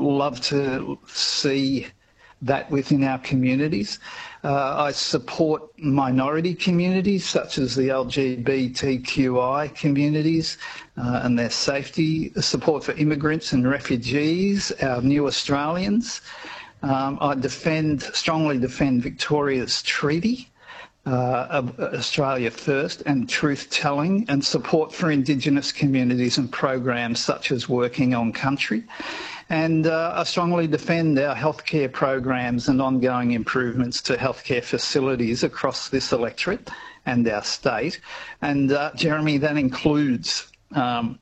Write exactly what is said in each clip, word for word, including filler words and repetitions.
love to see that within our communities. Uh, I support minority communities such as the L G B T Q I communities uh, and their safety, support for immigrants and refugees, our new Australians. Um, I defend, strongly defend Victoria's treaty uh, of Australia First and truth-telling, and support for Indigenous communities and programs such as Working on Country. And uh, I strongly defend our healthcare programs and ongoing improvements to healthcare facilities across this electorate and our state. And uh, Jeremy, that includes um,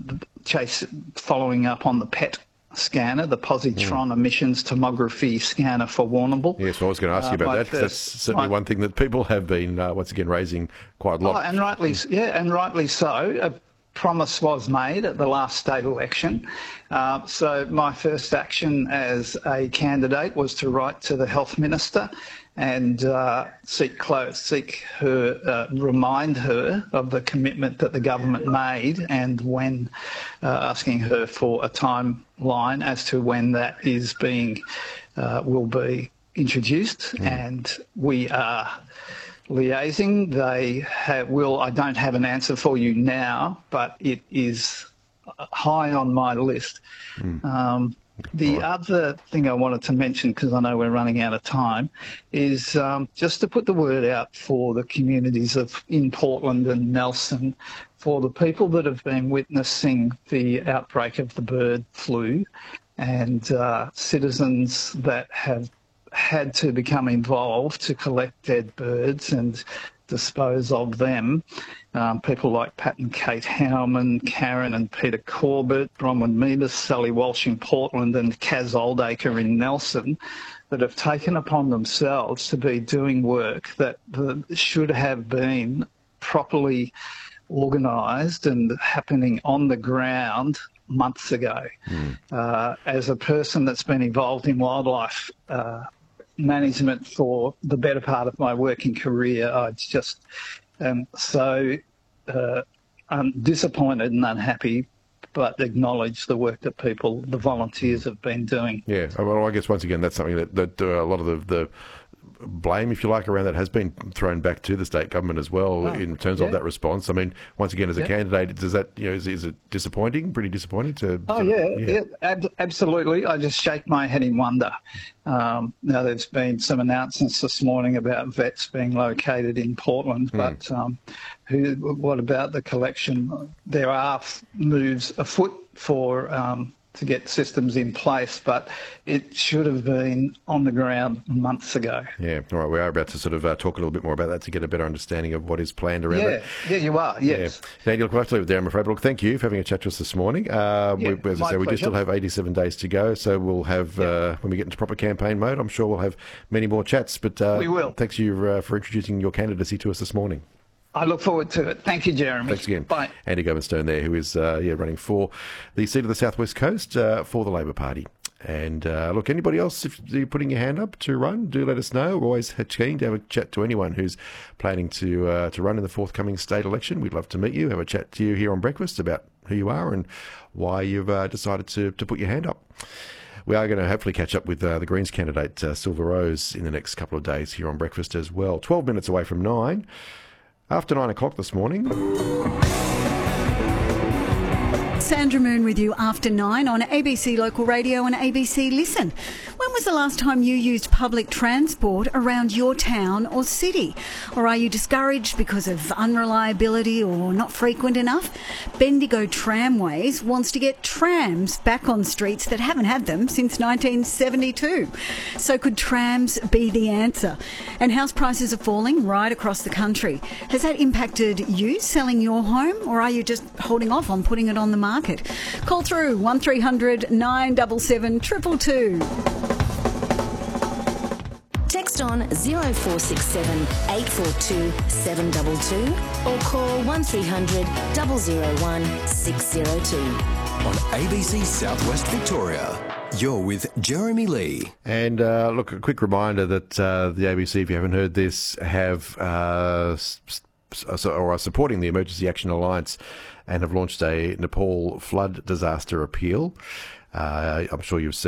Chase following up on the P E T scanner, the positron mm. emissions tomography scanner for Warrnambool. Yes, well, I was going to ask you about uh, that, because that's certainly my, one thing that people have been, uh, once again, raising quite a lot. Oh, and rightly, yeah, and rightly so. A promise was made at the last state election. Uh, so my first action as a candidate was to write to the Health Minister and uh, seek close, seek her, uh, remind her of the commitment that the government made, and when uh, asking her for a timeline as to when that is being uh, will be introduced. Mm. And we are liaising. They have, will. I don't have an answer for you now, but it is high on my list. Mm. Um, The right. other thing I wanted to mention, because I know we're running out of time, is um, just to put the word out for the communities of in Portland and Nelson, for the people that have been witnessing the outbreak of the bird flu, and uh, citizens that have had to become involved to collect dead birds and dispose of them. Um, people like Pat and Kate Howman, Karen and Peter Corbett, Bronwyn Meebus, Sally Walsh in Portland, and Kaz Oldacre in Nelson, that have taken upon themselves to be doing work that the, should have been properly organised and happening on the ground months ago. Mm. Uh, as a person that's been involved in wildlife uh, management for the better part of my working career, I just am so uh, I'm disappointed and unhappy, but acknowledge the work that people, the volunteers, have been doing. Yeah, well, I guess once again that's something that, that uh, a lot of the, the blame, if you like, around that has been thrown back to the state government as well, oh, in terms yeah. of that response. I mean, once again, as a yeah. candidate, does that, you know, is, is it disappointing, pretty disappointing to... Oh, to, yeah, yeah. yeah ab- absolutely. I just shake my head in wonder. Um, now, there's been some announcements this morning about vets being located in Portland, mm. but um, who? what about the collection? There are f- moves afoot for... Um, to get systems in place, but it should have been on the ground months ago. Yeah, all right, we are about to sort of uh, talk a little bit more about that to get a better understanding of what is planned around yeah. it. Yeah, you are, yes. Yeah. Now, you'll have to leave it there, I'm afraid. But look, thank you for having a chat to us this morning. Uh, yeah, we, as I say, we do still have eighty-seven days to go, so we'll have, yeah. uh, when we get into proper campaign mode, I'm sure we'll have many more chats. But uh, we will. Thanks you uh, for introducing your candidacy to us this morning. I look forward to it. Thank you, Jeremy. Thanks again. Bye. Andy Govinstone there, who is uh, yeah running for the seat of the South West Coast uh, for the Labor Party. And uh, look, anybody else, if you're putting your hand up to run, do let us know. We're always keen to have a chat to anyone who's planning to uh, to run in the forthcoming state election. We'd love to meet you, have a chat to you here on Breakfast about who you are and why you've uh, decided to, to put your hand up. We are going to hopefully catch up with uh, the Greens candidate, uh, Silver Rose, in the next couple of days here on Breakfast as well. twelve minutes away from nine. After nine o'clock this morning. Sandra Moon with you after nine on A B C Local Radio and A B C Listen. When was the last time you used public transport around your town or city? Or are you discouraged because of unreliability or not frequent enough? Bendigo Tramways wants to get trams back on streets that haven't had them since nineteen seventy-two. So could trams be the answer? And house prices are falling right across the country. Has that impacted you selling your home, or are you just holding off on putting it on the market? Call through one three hundred nine seven seven two two two. Text on zero four six seven eight four two seven two two or call one three hundred zero zero one six zero two. On A B C Southwest Victoria, you're with Jeremy Lee. And uh, look, a quick reminder that uh, the A B C, if you haven't heard this, have uh, s- s- or are supporting the Emergency Action Alliance and have launched a Nepal flood disaster appeal. Uh, I'm sure you've seen